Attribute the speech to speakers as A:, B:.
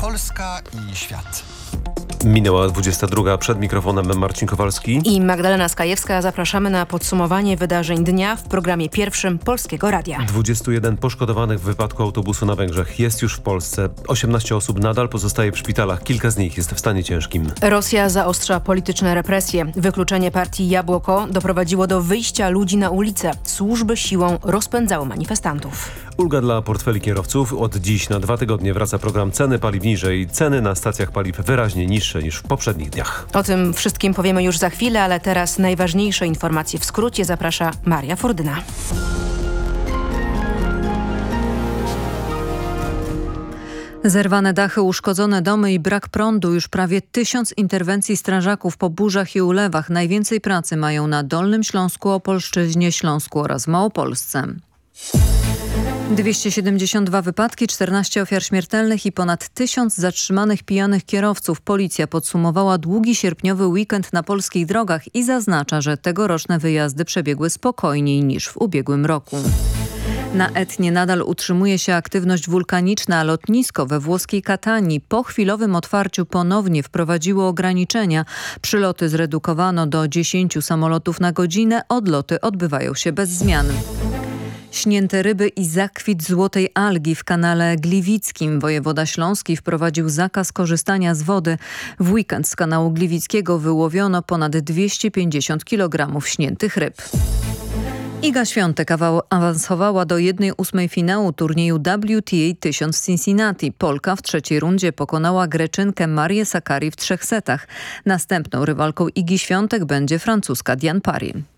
A: Polska i świat.
B: Minęła 22. Przed mikrofonem Marcin Kowalski
C: i Magdalena Skajewska. Zapraszamy na podsumowanie wydarzeń dnia w programie pierwszym Polskiego Radia.
B: 21 poszkodowanych w wypadku autobusu na Węgrzech jest już w Polsce. 18 osób nadal pozostaje w szpitalach. Kilka z nich jest w stanie ciężkim.
C: Rosja zaostrza polityczne represje. Wykluczenie partii Jabłoko doprowadziło do wyjścia ludzi na ulicę. Służby siłą rozpędzały manifestantów.
B: Ulga dla portfeli kierowców. Od dziś na 2 tygodnie wraca program Ceny paliw niżej. Ceny na stacjach paliw wyraźnie niższe niż w poprzednich dniach.
C: O tym wszystkim powiemy już za chwilę, ale teraz najważniejsze informacje w skrócie. Zaprasza Maria Furdyna.
D: Zerwane dachy, uszkodzone domy i brak prądu. Już prawie 1000 interwencji strażaków po burzach i ulewach. Najwięcej pracy mają na Dolnym Śląsku, Opolszczyźnie, Śląsku oraz Małopolsce. 272 wypadki, 14 ofiar śmiertelnych i ponad 1000 zatrzymanych pijanych kierowców. Policja podsumowała długi sierpniowy weekend na polskich drogach i zaznacza, że tegoroczne wyjazdy przebiegły spokojniej niż w ubiegłym roku. Na Etnie nadal utrzymuje się aktywność wulkaniczna, a lotnisko we włoskiej Katanii po chwilowym otwarciu ponownie wprowadziło ograniczenia. Przyloty zredukowano do 10 samolotów na godzinę, odloty odbywają się bez zmian. Śnięte ryby i zakwit złotej algi w kanale Gliwickim. Wojewoda śląski wprowadził zakaz korzystania z wody. W weekend z kanału Gliwickiego wyłowiono ponad 250 kg śniętych ryb. Iga Świątek awansowała do 1/8 finału turnieju WTA 1000 w Cincinnati. Polka w trzeciej rundzie pokonała Greczynkę Marię Sakkari w 3 setach. Następną rywalką Igi Świątek będzie Francuska Diane Paris.